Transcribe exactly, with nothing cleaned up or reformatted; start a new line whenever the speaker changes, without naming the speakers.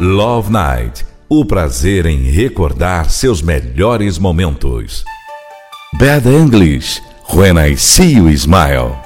Love Night, o prazer em recordar seus melhores momentos. Bad English, When I See You Smile.